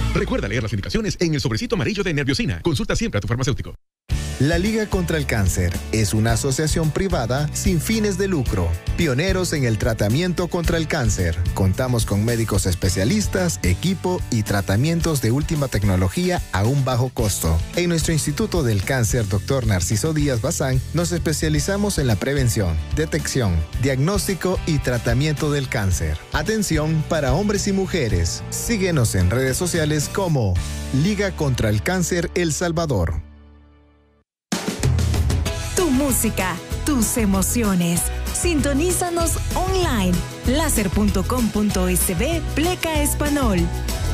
Recuerda leer las indicaciones en el sobrecito amarillo de Nerviosina. Consulta siempre a tu farmacéutico. La Liga contra el Cáncer es una asociación privada sin fines de lucro, pioneros en el tratamiento contra el cáncer. Contamos con médicos especialistas, equipo y tratamientos de última tecnología a un bajo costo. En nuestro Instituto del Cáncer, Dr. Narciso Díaz Bazán, nos especializamos en la prevención, detección, diagnóstico y tratamiento del cáncer. Atención para hombres y mujeres. Síguenos en redes sociales como Liga contra el Cáncer El Salvador. Tu música, tus emociones. Sintonízanos online. Láser.com.sb Pleca Español.